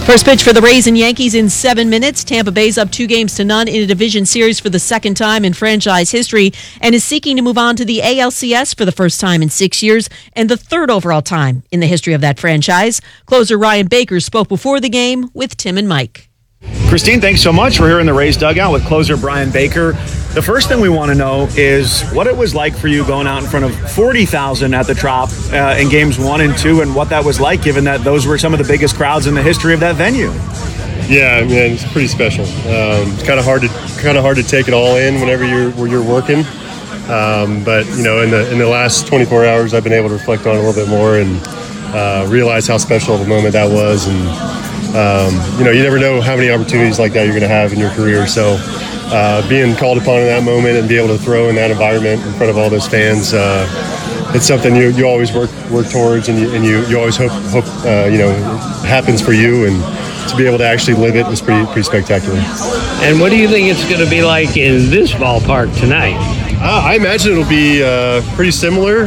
First pitch for the Rays and Yankees in 7 minutes. Tampa Bay's up 2-0 in a division series for the second time in franchise history and is seeking to move on to the ALCS for the first time in 6 years and the third overall time in the history of that franchise. Closer Ryan Baker spoke before the game with Tim and Mike. Christine, thanks so much. We're here in the Rays dugout with closer Brian Baker. The first thing we want to know is what it was like for you going out in front of 40,000 at the Trop in games 1 and 2, and what that was like, given that those were some of the biggest crowds in the history of that venue. Yeah, man, it's pretty special. It's kind of hard to take it all in whenever you're working. But you know, in the last 24 hours, I've been able to reflect on it a little bit more and realize how special of a moment that was. And you know, you never know how many opportunities like that you're going to have in your career. So being called upon in that moment and be able to throw in that environment in front of all those fans, it's something you always work towards, and you always hope you know happens for you. And to be able to actually live it was pretty spectacular. And what do you think it's going to be like in this ballpark tonight? I imagine it'll be pretty similar.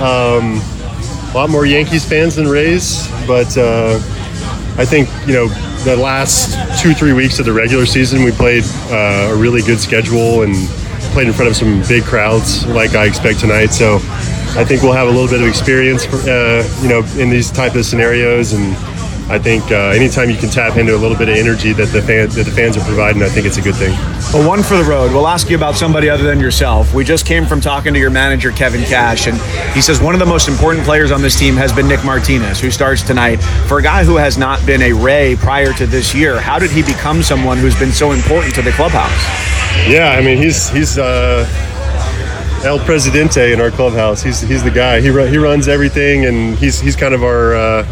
A lot more Yankees fans than Rays, but I think, you know, the last 2-3 weeks of the regular season, we played a really good schedule and played in front of some big crowds like I expect tonight. So I think we'll have a little bit of experience, you know, in these type of scenarios. And I think anytime you can tap into a little bit of energy that the fans are providing, I think it's a good thing. Well, one for the road. We'll ask you about somebody other than yourself. We just came from talking to your manager, Kevin Cash, and he says one of the most important players on this team has been Nick Martinez, who starts tonight. For a guy who has not been a Ray prior to this year, how did he become someone who's been so important to the clubhouse? Yeah, I mean, he's El Presidente in our clubhouse. He's the guy. He runs everything, and he's kind of our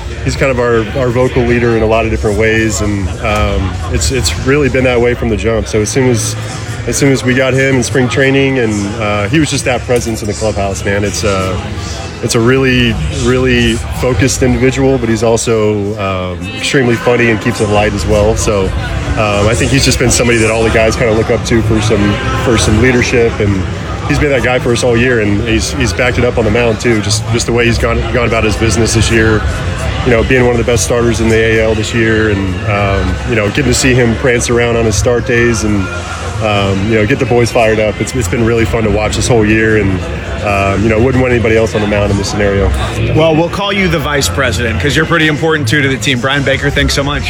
vocal leader in a lot of different ways, and it's really been that way from the jump. So as soon as we got him in spring training, and he was just that presence in the clubhouse, man. It's a really, really focused individual, but he's also extremely funny and keeps it light as well. So I think he's just been somebody that all the guys kind of look up to for some leadership, and he's been that guy for us all year, and he's backed it up on the mound too. Just the way he's gone about his business this year. You know, being one of the best starters in the AL this year, and you know, getting to see him prance around on his start days, and you know, get the boys fired up. It's been really fun to watch this whole year, and you know, wouldn't want anybody else on the mound in this scenario. Well, we'll call you the vice president because you're pretty important too to the team. Brian Baker, thanks so much.